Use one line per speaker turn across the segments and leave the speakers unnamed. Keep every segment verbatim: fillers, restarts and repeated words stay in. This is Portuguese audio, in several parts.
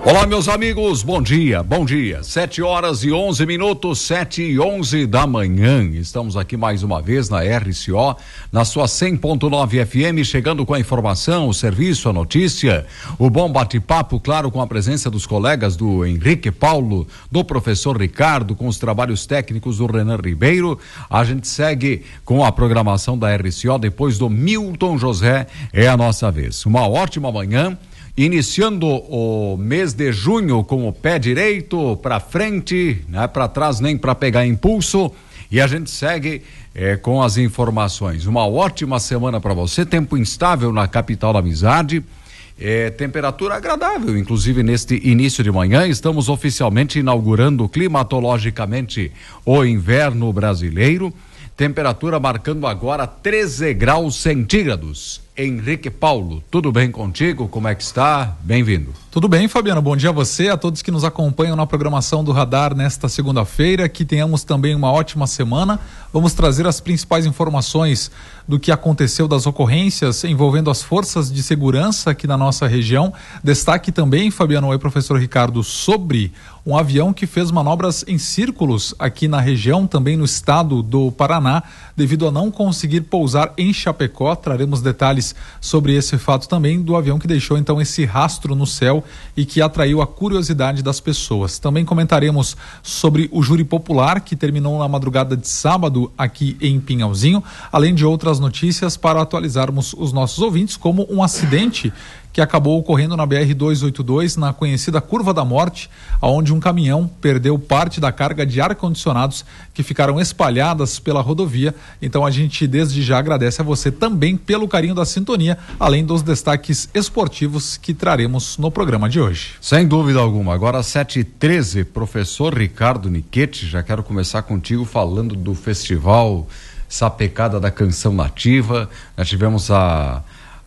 Olá, meus amigos, bom dia, bom dia. Sete horas e onze minutos, sete e onze da manhã. Estamos aqui mais uma vez na R C O, na sua cem ponto nove F M, chegando com a informação, o serviço, a notícia, o bom bate-papo, claro, com a presença dos colegas do Henrique Paulo, do professor Ricardo, com os trabalhos técnicos do Renan Ribeiro. A gente segue com a programação da R C O, depois do Milton José, é a nossa vez. Uma ótima manhã. Iniciando o mês de junho com o pé direito para frente, não é para trás nem para pegar impulso, e a gente segue é, com as informações. Uma ótima semana para você, tempo instável na capital da amizade, é, temperatura agradável, inclusive neste início de manhã. Estamos oficialmente inaugurando climatologicamente o inverno brasileiro. Temperatura marcando agora treze graus centígrados. Henrique Paulo, tudo bem contigo? Como é que está? Bem-vindo.
Tudo bem, Fabiano. Bom dia a você, a todos que nos acompanham na programação do Radar nesta segunda-feira. Que tenhamos também uma ótima semana. Vamos trazer as principais informações do que aconteceu, das ocorrências envolvendo as forças de segurança aqui na nossa região. Destaque também, Fabiano e professor Ricardo, sobre um avião que fez manobras em círculos aqui na região, também no estado do Paraná, devido a não conseguir pousar em Chapecó. Traremos detalhes sobre esse fato também, do avião que deixou então esse rastro no céu e que atraiu a curiosidade das pessoas. Também comentaremos sobre o júri popular que terminou na madrugada de sábado aqui em Pinhalzinho, além de outras notícias para atualizarmos os nossos ouvintes, como um acidente que acabou ocorrendo na B R duzentos e oitenta e dois, na conhecida Curva da Morte, onde um caminhão perdeu parte da carga de ar-condicionados que ficaram espalhadas pela rodovia. Então a gente desde já agradece a você também pelo carinho da sintonia, além dos destaques esportivos que traremos no programa de hoje.
Sem dúvida alguma. Agora sete e treze, professor Ricardo Niquete, já quero começar contigo falando do festival Sapecada da Canção Nativa. Nós tivemos a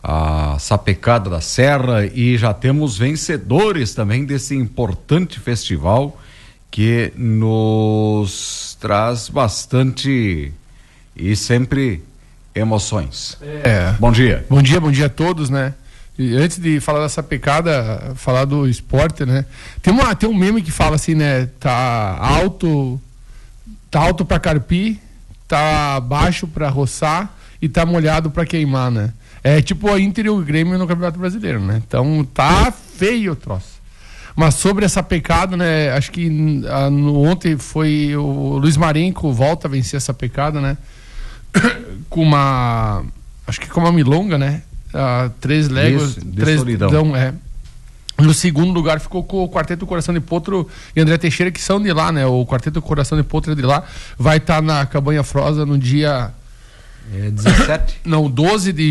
a Sapecada da Serra e já temos vencedores também desse importante festival que nos traz bastante e sempre emoções.
É.
Bom dia.
Bom dia, bom dia a todos, né? E antes de falar da Sapecada, falar do esporte, né? Tem, uma, tem um meme que fala assim, né? Tá alto, tá alto pra carpir, tá baixo pra roçar e tá molhado pra queimar, né? É tipo a Inter e o Grêmio no Campeonato Brasileiro, né? Então tá feio o troço. Mas sobre essa pecada, né? Acho que a, no, ontem foi o Luiz Marenco volta a vencer essa pecada, né? Com uma, acho que com uma milonga, né? Ah, três léguas,
de
três
solidão.
É. No segundo lugar ficou com o Quarteto Coração de Potro e André Teixeira, que são de lá, né? O Quarteto Coração de Potro é de lá. Vai estar tá na Cabanha Frosa no dia...
É dezessete?
Não, doze de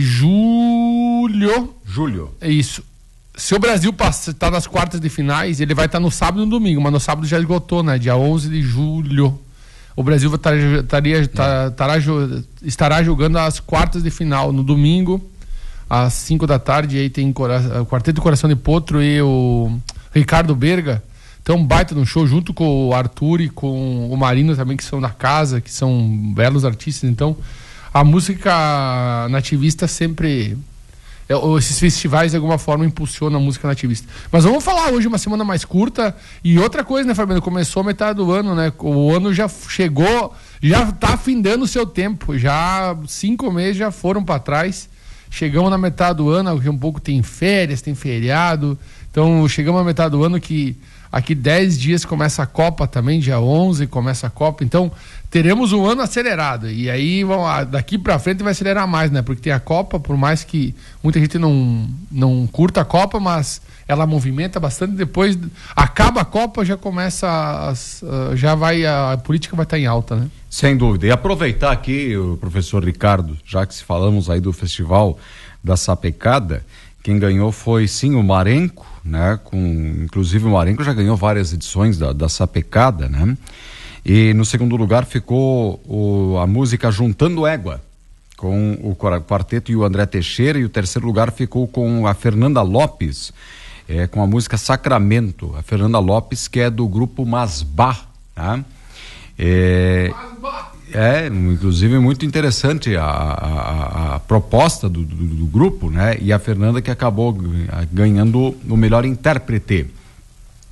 julho.
Julho.
É isso. Se o Brasil está nas quartas de finais, ele vai estar tá no sábado e no domingo, mas no sábado já esgotou, né? Dia onze de julho. O Brasil estaria, estaria, tá, estará, estará jogando as quartas de final no domingo, às cinco da tarde. Aí tem o Quarteto Coração de Potro e o Ricardo Berga. Então, baita no show, junto com o Arthur e com o Marino também, que são da casa, que são belos artistas. Então, a música nativista sempre... Esses festivais, de alguma forma, impulsionam a música nativista. Mas vamos falar hoje, uma semana mais curta. E outra coisa, né, Fabiano? Começou a metade do ano, né? O ano já chegou, já tá findando o seu tempo. Já cinco meses já foram para trás. Chegamos na metade do ano, que um pouco tem férias, tem feriado. Então, chegamos na metade do ano que... Aqui dez dias começa a Copa também, dia onze começa a Copa, então teremos um ano acelerado, e aí vamos, daqui pra frente vai acelerar mais, né, porque tem a Copa, por mais que muita gente não, não curta a Copa, mas ela movimenta bastante, depois acaba a Copa, já começa, as, já vai, a política vai estar em alta, né?
Sem dúvida, e aproveitar aqui, o professor Ricardo, já que se falamos aí do festival da Sapecada, quem ganhou foi sim o Marenco, né? Com, inclusive o Marenco já ganhou várias edições da, da Sapecada, né? E no segundo lugar ficou o, a música Juntando Égua, com o quarteto e o André Teixeira, e o terceiro lugar ficou com a Fernanda Lopes, é, com a música Sacramento. A Fernanda Lopes, que é do grupo Masbá, tá? É, é, inclusive muito interessante a, a, a proposta do, do, do grupo, né? E a Fernanda que acabou ganhando o melhor intérprete.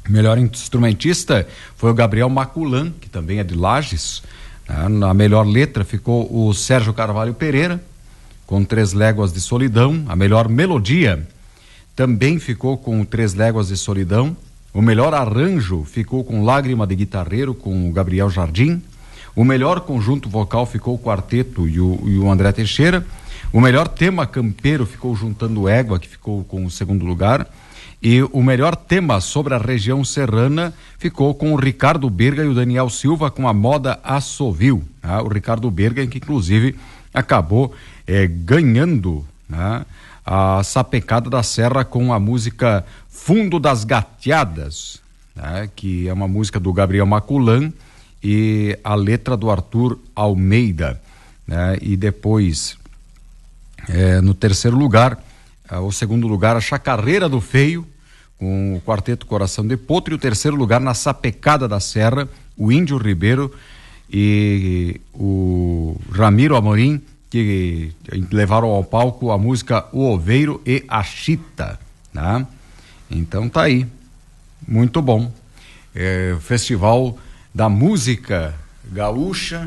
Melhor instrumentista foi o Gabriel Maculan, que também é de Lages. Né? Na melhor letra ficou o Sérgio Carvalho Pereira, com Três Léguas de Solidão. A melhor melodia também ficou com Três Léguas de Solidão. O melhor arranjo ficou com Lágrima de Guitarreiro, com o Gabriel Jardim. O melhor conjunto vocal ficou o Quarteto e o, e o André Teixeira. O melhor tema campeiro ficou Juntando Égua, que ficou com o segundo lugar. E o melhor tema sobre a região serrana ficou com o Ricardo Berga e o Daniel Silva, com a Moda Assovio. Né? O Ricardo Berga, que inclusive acabou eh, ganhando, né, a Sapecada da Serra com a música Fundo das Gateadas, né, que é uma música do Gabriel Maculan e a letra do Arthur Almeida. Né? E depois, eh, no terceiro lugar, eh, o segundo lugar, a Chacarreira do Feio, com o Quarteto Coração de Potro, e o terceiro lugar na Sapecada da Serra, o Índio Ribeiro e o Ramiro Amorim, que levaram ao palco a música O Oveiro e a Chita, né? Então tá aí, muito bom. É, Festival da Música Gaúcha,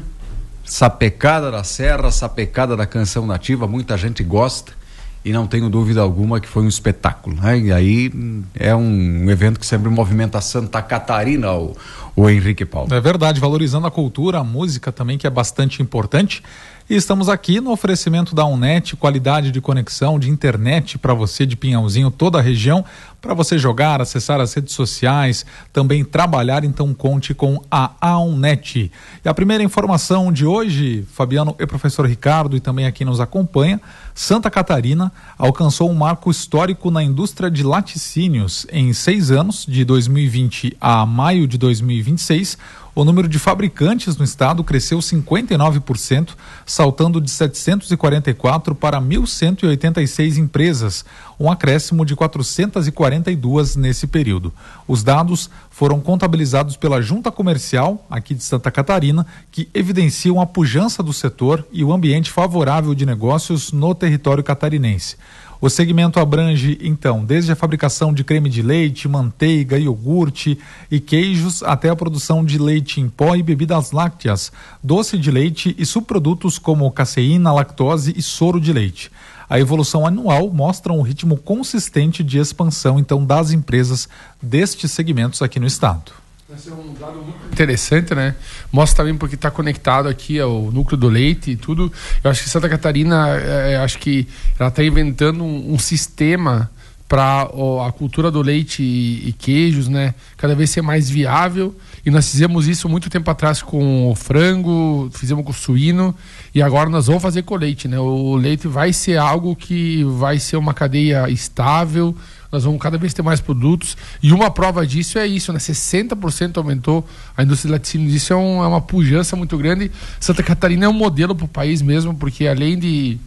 Sapecada da Serra, Sapecada da Canção Nativa, muita gente gosta e não tenho dúvida alguma que foi um espetáculo, né? E aí é um evento que sempre movimenta Santa Catarina, o, o Henrique Paulo.
É verdade, valorizando a cultura, a música também, que é bastante importante. E estamos aqui no oferecimento da Unet, qualidade de conexão, de internet para você de Pinhalzinho, toda a região, para você jogar, acessar as redes sociais, também trabalhar, então conte com a Unet. E a primeira informação de hoje, Fabiano e professor Ricardo, e também aqui nos acompanha, Santa Catarina alcançou um marco histórico na indústria de laticínios. Em seis anos, de dois mil e vinte a maio de dois mil e vinte e seis, o número de fabricantes no estado cresceu cinquenta e nove por cento, saltando de setecentos e quarenta e quatro para mil cento e oitenta e seis empresas, um acréscimo de quatrocentas e quarenta e duas nesse período. Os dados foram contabilizados pela Junta Comercial, aqui de Santa Catarina, que evidenciam a pujança do setor e o ambiente favorável de negócios no território catarinense. O segmento abrange, então, desde a fabricação de creme de leite, manteiga, iogurte e queijos, até a produção de leite em pó e bebidas lácteas, doce de leite e subprodutos como caseína, lactose e soro de leite. A evolução anual mostra um ritmo consistente de expansão, então, das empresas destes segmentos aqui no estado.
Vai ser um dado muito interessante, né? Mostra também porque está conectado aqui ao núcleo do leite e tudo. Eu acho que Santa Catarina, é, acho que ela está inventando um, um sistema para a cultura do leite e, e queijos, né? Cada vez ser mais viável. E nós fizemos isso muito tempo atrás com o frango, fizemos com o suíno e agora nós vamos fazer com o leite, né? O leite vai ser algo que vai ser uma cadeia estável. Nós vamos cada vez ter mais produtos e uma prova disso é isso, né? sessenta por cento aumentou a indústria de laticínios. Isso é, um, é uma pujança muito grande. Santa Catarina é um modelo para o país mesmo, porque além de,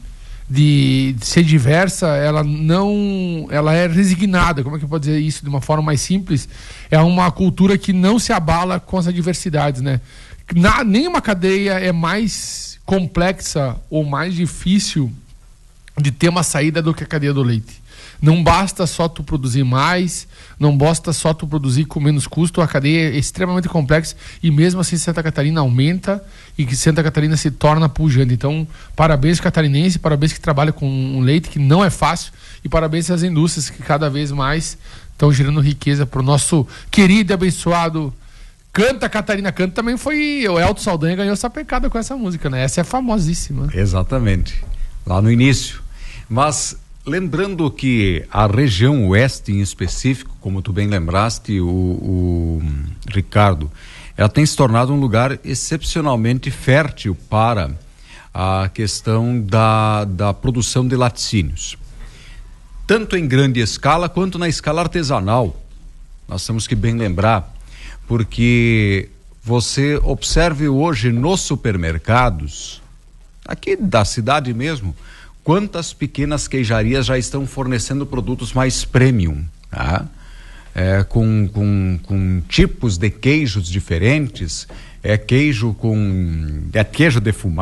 de, de ser diversa, ela não, ela é resignada. Como é que eu posso dizer isso de uma forma mais simples? É uma cultura que não se abala com as adversidades, né? Na, nenhuma cadeia é mais complexa ou mais difícil de ter uma saída do que a cadeia do leite. Não basta só tu produzir mais, não basta só tu produzir com menos custo, a cadeia é extremamente complexa e mesmo assim Santa Catarina aumenta e que Santa Catarina se torna pujante. Então, parabéns catarinense, parabéns que trabalha com um leite que não é fácil e parabéns às indústrias que cada vez mais estão gerando riqueza para o nosso querido e abençoado Canta Catarina Canta. Também foi, o Elton Saldanha ganhou essa pecada com essa música, né? Essa é famosíssima.
Exatamente, lá no início. Mas lembrando que a região oeste em específico, como tu bem lembraste, o, o Ricardo, ela tem se tornado um lugar excepcionalmente fértil para a questão da, da produção de laticínios. Tanto em grande escala quanto na escala artesanal. Nós temos que bem lembrar, porque você observe hoje nos supermercados, aqui da cidade mesmo, quantas pequenas queijarias já estão fornecendo produtos mais premium, tá? É, com, com, com tipos de queijos diferentes, é queijo com é queijo defumado.